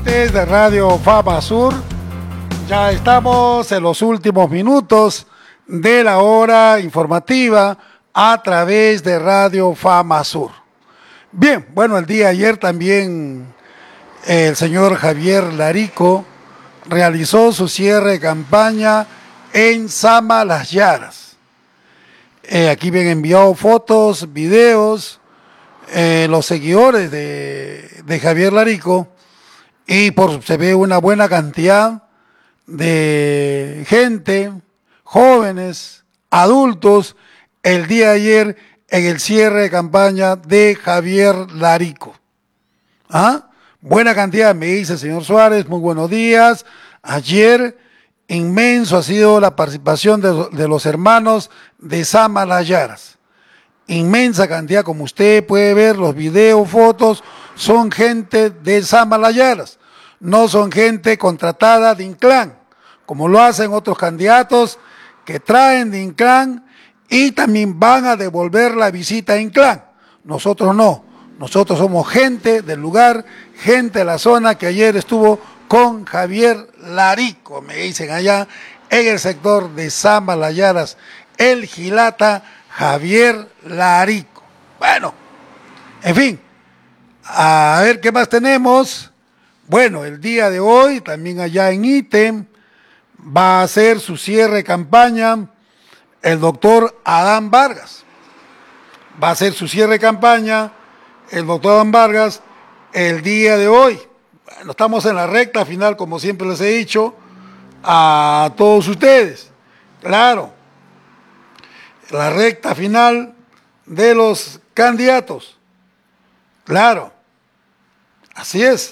oyentes de Radio Fama Sur, ya estamos en los últimos minutos de la hora informativa a través de Radio Fama Sur. Bien, bueno, el día de ayer también el señor Javier Larico realizó su cierre de campaña en Sama Las Yaras. Aquí me han enviado fotos, videos, los seguidores de Javier Larico, y se ve una buena cantidad de gente, jóvenes, adultos, el día de ayer en el cierre de campaña de Javier Larico. ¿Ah? Buena cantidad, me dice el señor Suárez, muy buenos días. Ayer inmenso ha sido la participación de los hermanos de Sama Las Yaras. Inmensa cantidad, como usted puede ver, los videos, fotos, son gente de Sama Las Yaras, no son gente contratada de Inclán, como lo hacen otros candidatos que traen de Inclán y también van a devolver la visita a Inclán. Nosotros no, nosotros somos gente del lugar, gente de la zona que ayer estuvo con Javier Larico, me dicen allá en el sector de Sama Las Yaras, el Gilata Javier Larico. Bueno, en fin, a ver qué más tenemos. Bueno, el día de hoy, también allá en ítem, va a hacer su cierre de campaña el doctor Adán Vargas. Va a hacer su cierre de campaña el doctor Adán Vargas el día de hoy. Bueno, estamos en la recta final, como siempre les he dicho a todos ustedes. Claro, la recta final de los candidatos. Claro, así es.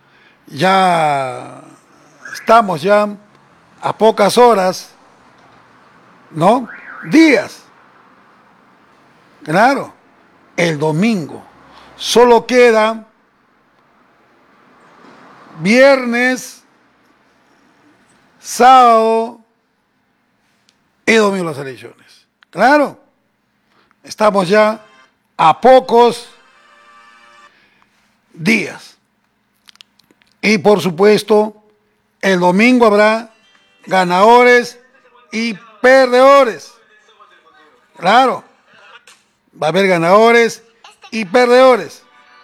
Ya estamos ya a pocas horas, ¿no? Días. Claro, el domingo. Solo queda viernes, sábado y domingo las elecciones. Claro, estamos ya a pocos días. Y por supuesto, el domingo habrá ganadores y perdedores. Claro, va a haber ganadores y perdedores.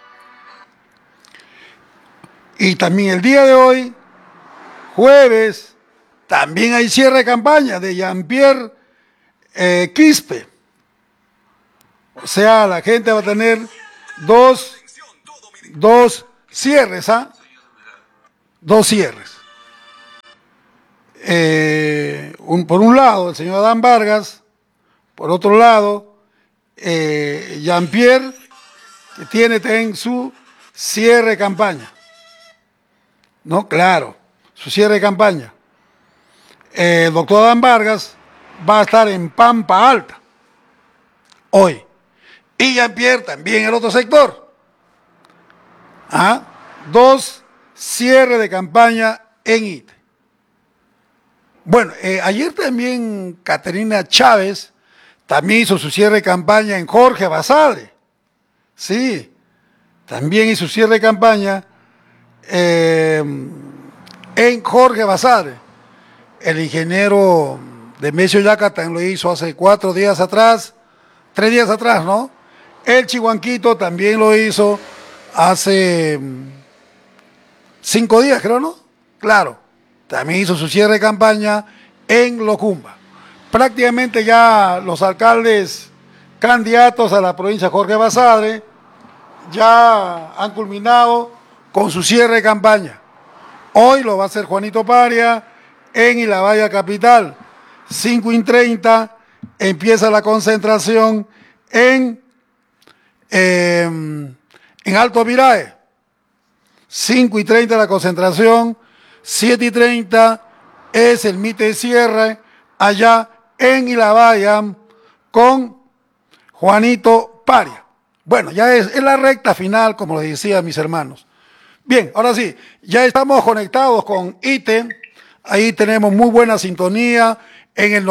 Y también el día de hoy, jueves, también hay cierre de campaña de Jean-Pierre Quispe. O sea, la gente va a tener dos cierres, ¿ah? Dos cierres. Por un lado, el señor Adán Vargas, por otro lado, Jean-Pierre, que tiene también su cierre de campaña. ¿No? Claro, su cierre de campaña. El doctor Adán Vargas va a estar en Pampa Alta hoy. Y Jean-Pierre también en el otro sector. ¿Ah? Dos cierres de campaña en ITE. Bueno, ayer también Caterina Chávez también hizo su cierre de campaña en Jorge Basadre. Sí, también hizo su cierre de campaña en Jorge Basadre. El ingeniero Demesio Yaca también lo hizo hace 4 días atrás, 3 días atrás, ¿no? El Chihuanquito también lo hizo hace 5 días, creo, ¿no? Claro, también hizo su cierre de campaña en Locumba. Prácticamente ya los alcaldes candidatos a la provincia de Jorge Basadre ya han culminado con su cierre de campaña. Hoy lo va a hacer Juanito Paria en Ilabaya Capital. 5:30 empieza la concentración en Alto Mirae. 5:30 la concentración, 7:30 es el mite de cierre allá en Ilabaya con Juanito Paria. Bueno, ya es la recta final, como les decía a mis hermanos. Bien, ahora sí, ya estamos conectados con ITE, ahí tenemos muy buena sintonía en el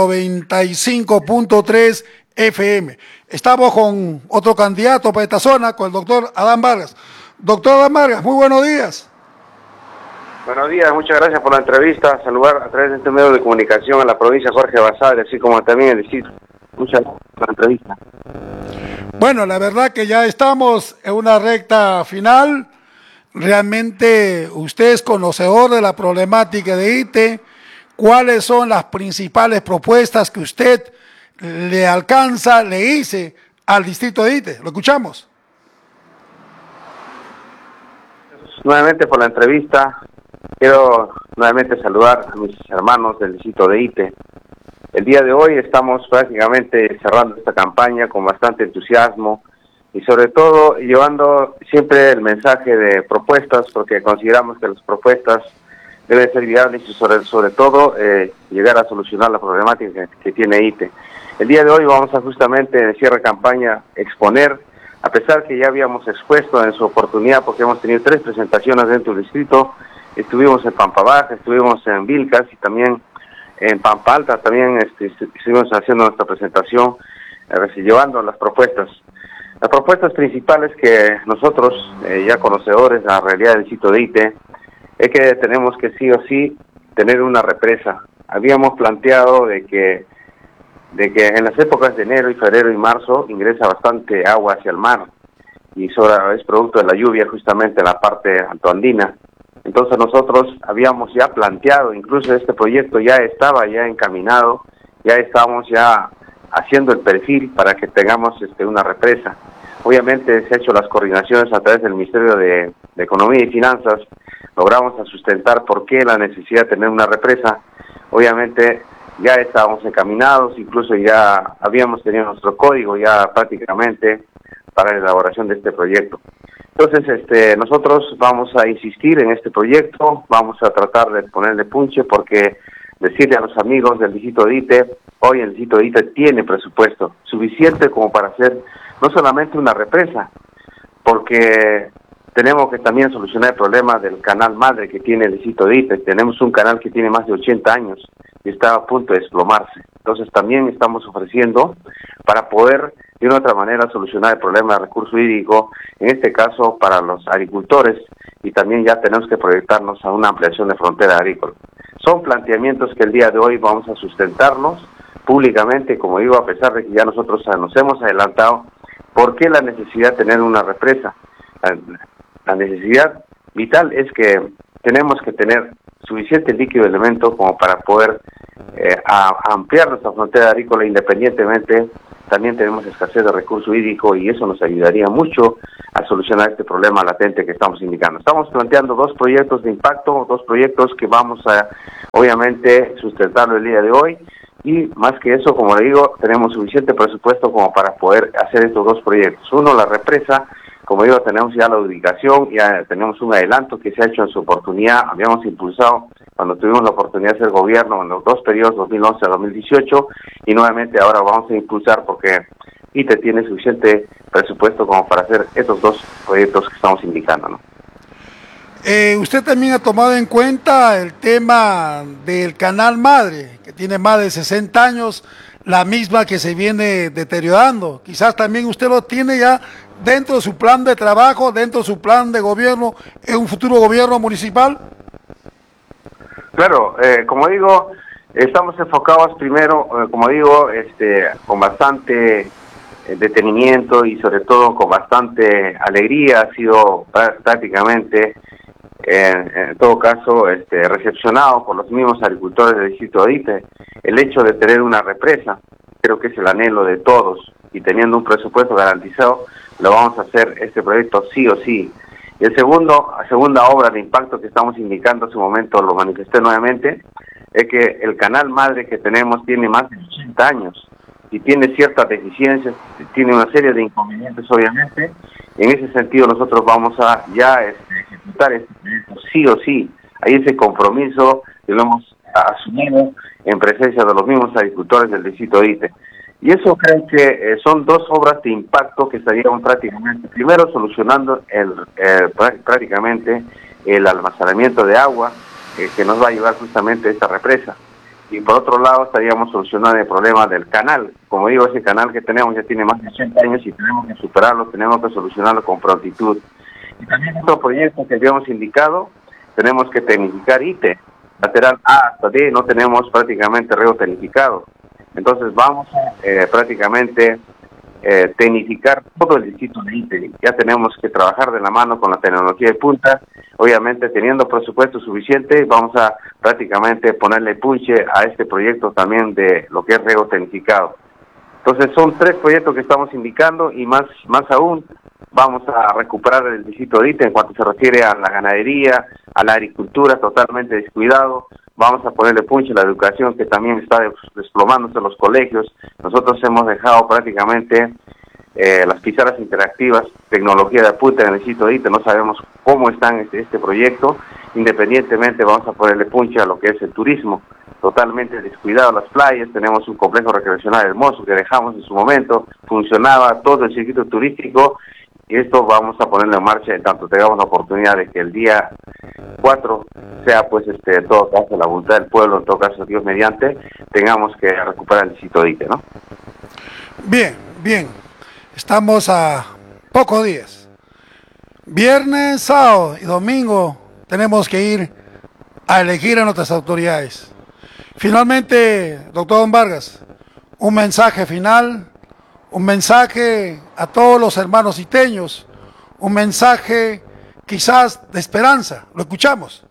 95.3 FM. Estamos con otro candidato para esta zona, con el doctor Adán Vargas. Doctor Adán Vargas, muy buenos días. Buenos días, muchas gracias por la entrevista. Saludar a través de este medio de comunicación a la provincia Jorge Basadre, así como también el distrito. Muchas gracias por la entrevista. Bueno, la verdad que ya estamos en una recta final. Realmente usted es conocedor de la problemática de ITE. ¿Cuáles son las principales propuestas que usted le hice al distrito de ITE? Lo escuchamos. Nuevamente por la entrevista. Quiero nuevamente saludar a mis hermanos del distrito de ITE. El día de hoy estamos prácticamente cerrando esta campaña con bastante entusiasmo y sobre todo llevando siempre el mensaje de propuestas, porque consideramos que las propuestas deben ser viables y sobre todo llegar a solucionar la problemática que tiene ITE. El día de hoy vamos a justamente en el cierre de campaña exponer, a pesar que ya habíamos expuesto en su oportunidad, porque hemos tenido 3 presentaciones dentro del distrito. Estuvimos en Pampa Baja, estuvimos en Vilcas y también en Pampa Alta. También estuvimos haciendo nuestra presentación, llevando las propuestas. Las propuestas principales que nosotros, ya conocedores de la realidad del distrito de ITE, es que tenemos que sí o sí tener una represa. Habíamos planteado de que en las épocas de enero y febrero y marzo ingresa bastante agua hacia el mar y es producto de la lluvia justamente en la parte altoandina. Entonces nosotros habíamos ya planteado, incluso este proyecto ya estaba ya encaminado, ya estábamos ya haciendo el perfil para que tengamos una represa. Obviamente se han hecho las coordinaciones a través del Ministerio de Economía y Finanzas, logramos sustentar por qué la necesidad de tener una represa. Obviamente ya estábamos encaminados, incluso ya habíamos tenido nuestro código ya prácticamente para la elaboración de este proyecto. Entonces, nosotros vamos a insistir en este proyecto, vamos a tratar de ponerle punche, porque decirle a los amigos del distrito de ITE, hoy el distrito de ITE tiene presupuesto suficiente como para hacer no solamente una represa, porque tenemos que también solucionar el problema del canal madre que tiene el distrito de ITE. Tenemos un canal que tiene más de 80 años y está a punto de desplomarse. Entonces también estamos ofreciendo para poder de una otra manera solucionar el problema de recurso hídrico, en este caso para los agricultores, y también ya tenemos que proyectarnos a una ampliación de frontera agrícola. Son planteamientos que el día de hoy vamos a sustentarlos públicamente, como digo, a pesar de que ya nosotros nos hemos adelantado. ¿Por qué la necesidad de tener una represa? La necesidad vital es que tenemos que tener suficiente líquido de elemento como para poder ampliar nuestra frontera agrícola independientemente. También tenemos escasez de recurso hídrico y eso nos ayudaría mucho a solucionar este problema latente que estamos indicando. Estamos planteando 2 proyectos de impacto, 2 proyectos que vamos a, obviamente, sustentarlo el día de hoy. Y más que eso, como le digo, tenemos suficiente presupuesto como para poder hacer estos 2 proyectos. Uno, la represa. Como digo, tenemos ya la ubicación, ya tenemos un adelanto que se ha hecho en su oportunidad. Habíamos impulsado cuando tuvimos la oportunidad de ser gobierno en los 2 periodos, 2011 a 2018, y nuevamente ahora vamos a impulsar porque ITE tiene suficiente presupuesto como para hacer estos 2 proyectos que estamos indicando, ¿no? Usted también ha tomado en cuenta el tema del canal madre, que tiene más de 60 años, la misma que se viene deteriorando. Quizás también usted lo tiene ya dentro de su plan de trabajo, dentro de su plan de gobierno, en un futuro gobierno municipal. Claro, como digo, estamos enfocados primero, como digo, con bastante detenimiento y sobre todo con bastante alegría. Ha sido prácticamente, en todo caso, recepcionado por los mismos agricultores del distrito de ITE el hecho de tener una represa. Creo que es el anhelo de todos, y teniendo un presupuesto garantizado, lo vamos a hacer este proyecto sí o sí. Y la segunda obra de impacto que estamos indicando, en su momento lo manifesté nuevamente, es que el canal madre que tenemos tiene más de 80 años y tiene ciertas deficiencias, tiene una serie de inconvenientes, obviamente. En ese sentido nosotros vamos a ya ejecutar este proyecto sí o sí. Hay ese compromiso que lo hemos asumido en presencia de los mismos agricultores del distrito de ITE. Y eso creo que son 2 obras de impacto que estarían prácticamente, primero solucionando prácticamente el almacenamiento de agua que nos va a llevar justamente a esta represa. Y por otro lado estaríamos solucionando el problema del canal. Como digo, ese canal que tenemos ya tiene más de 80 años y tenemos que superarlo, tenemos que solucionarlo con prontitud. Y también otro proyecto que habíamos indicado tenemos que tecnificar ITE, lateral A hasta D no tenemos prácticamente riego tecnificado. Entonces vamos a prácticamente tecnificar todo el distrito de ITE. Ya tenemos que trabajar de la mano con la tecnología de punta, obviamente teniendo presupuesto suficiente, vamos a prácticamente ponerle punche a este proyecto también de lo que es riego tecnificado. Entonces son 3 proyectos que estamos indicando y más aún vamos a recuperar el distrito de ITE en cuanto se refiere a la ganadería, a la agricultura totalmente descuidado. Vamos a ponerle punche a la educación que también está desplomándose en los colegios. Nosotros hemos dejado prácticamente las pizarras interactivas, tecnología de punta en el distrito de ITE, no sabemos cómo están este proyecto. Independientemente vamos a ponerle punche a lo que es el turismo, totalmente descuidado las playas. Tenemos un complejo recreacional hermoso que dejamos en su momento, funcionaba todo el circuito turístico, y esto vamos a ponerlo en marcha en tanto tengamos la oportunidad de que el día 4 sea pues en todo caso la voluntad del pueblo, en todo caso Dios mediante, tengamos que recuperar el distrito de ITE, ¿no? Bien, bien, estamos a pocos días. Viernes, sábado y domingo tenemos que ir a elegir a nuestras autoridades. Finalmente, doctor Don Vargas, un mensaje final, un mensaje a todos los hermanos iteños, un mensaje quizás de esperanza. Lo escuchamos.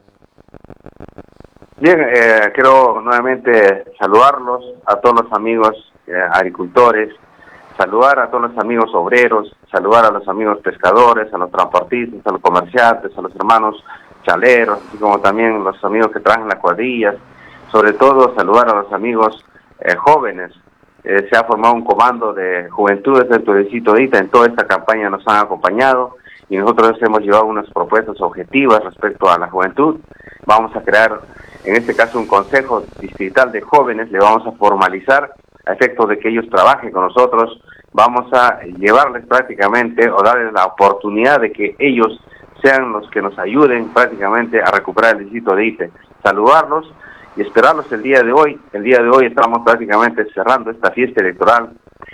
Bien, quiero nuevamente saludarlos a todos los amigos agricultores, saludar a todos los amigos obreros, saludar a los amigos pescadores, a los transportistas, a los comerciantes, a los hermanos chaleros, así como también los amigos que trabajan en las cuadrillas, sobre todo saludar a los amigos jóvenes. Se ha formado un comando de juventudes dentro del distrito de ITE, en toda esta campaña nos han acompañado y nosotros hemos llevado unas propuestas objetivas respecto a la juventud. Vamos a crear, en este caso, un consejo distrital de jóvenes, le vamos a formalizar a efectos de que ellos trabajen con nosotros, vamos a llevarles prácticamente o darles la oportunidad de que ellos sean los que nos ayuden prácticamente a recuperar el distrito de ITE. Saludarlos y esperarlos el día de hoy. El día de hoy estamos prácticamente cerrando esta fiesta electoral.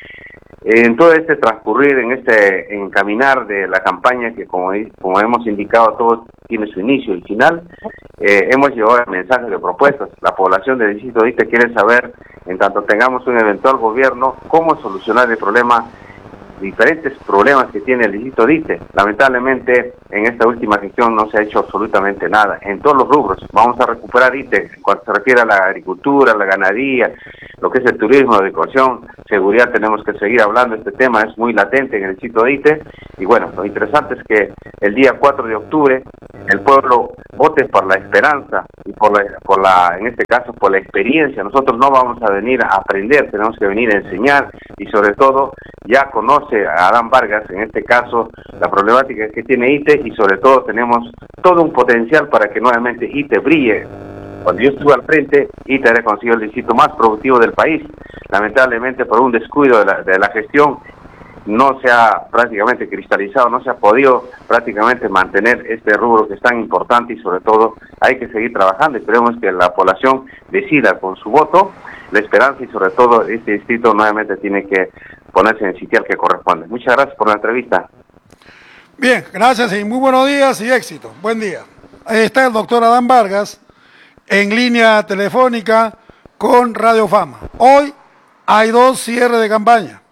En todo este transcurrir, en este encaminar de la campaña que como hemos indicado, todo tiene su inicio y final, hemos llevado el mensaje de propuestas. La población del distrito de ITE quiere saber, en tanto tengamos un eventual gobierno, cómo solucionar el problema, diferentes problemas que tiene el distrito de ITE. Lamentablemente, en esta última gestión no se ha hecho absolutamente nada, en todos los rubros. Vamos a recuperar ITE, en cuanto se refiere a la agricultura, la ganadería, lo que es el turismo, la educación, seguridad, tenemos que seguir hablando. Este tema es muy latente en el distrito de ITE, y bueno, lo interesante es que el día 4 de octubre el pueblo vote por la esperanza y en este caso, por la experiencia. Nosotros no vamos a venir a aprender, tenemos que venir a enseñar, y sobre todo, ya conoce a Adán Vargas, en este caso, la problemática que tiene ITE, y sobre todo tenemos todo un potencial para que nuevamente ITE brille. Cuando yo estuve al frente, ITE era considerado el distrito más productivo del país. Lamentablemente, por un descuido de la gestión, no se ha prácticamente cristalizado, no se ha podido prácticamente mantener este rubro que es tan importante, y sobre todo hay que seguir trabajando. Esperemos que la población decida con su voto la esperanza, y sobre todo este distrito nuevamente tiene que ponerse en el sitial que corresponde. Muchas gracias por la entrevista. Bien, gracias y muy buenos días y éxito. Buen día. Ahí está el doctor Adán Vargas en línea telefónica con Radio Fama. Hoy hay 2 cierres de campaña.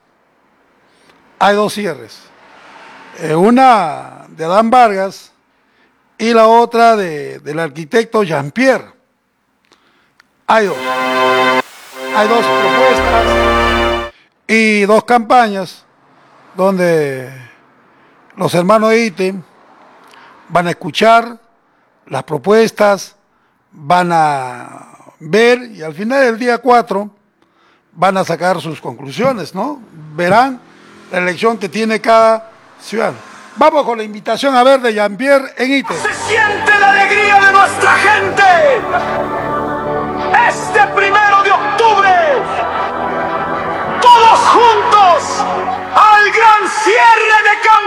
Hay 2 cierres. Una de Adán Vargas y la otra del arquitecto Jean-Pierre. Hay 2. Hay 2 propuestas y 2 campañas donde los hermanos de ITE van a escuchar las propuestas, van a ver, y al final del día 4 van a sacar sus conclusiones, ¿no? Verán la elección que tiene cada ciudadano. Vamos con la invitación a ver de Jean-Pierre en ITE. Se siente